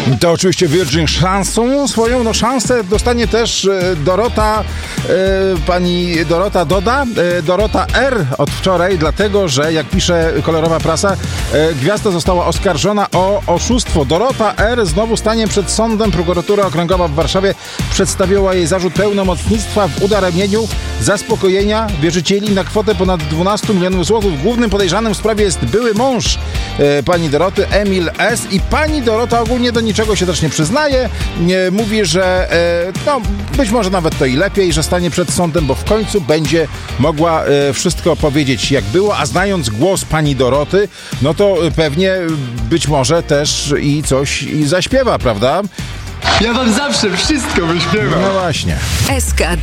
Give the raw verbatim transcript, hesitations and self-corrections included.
To oczywiście Virgin szansą swoją, no szansę dostanie też e, Dorota, e, pani Dorota Doda, e, Dorota R. od wczoraj, dlatego, że jak pisze kolorowa prasa, e, gwiazda została oskarżona o oszustwo. Dorota R. znowu stanie przed sądem. Prokuratura Okręgowa w Warszawie przedstawiła jej zarzut pełnomocnictwa w udaremnieniu zaspokojenia wierzycieli na kwotę ponad dwanaście milionów złotych. Głównym podejrzanym w sprawie jest były mąż e, pani Doroty, Emil S. I pani Dorota ogólnie do niczego się też nie przyznaje. Nie, mówi, że e, no, być może nawet to i lepiej, że stanie przed sądem, bo w końcu będzie mogła e, wszystko powiedzieć jak było, a znając głos pani Doroty, no to pewnie być może też i coś i zaśpiewa, prawda? Ja wam zawsze wszystko wyśpiewam. No właśnie. S K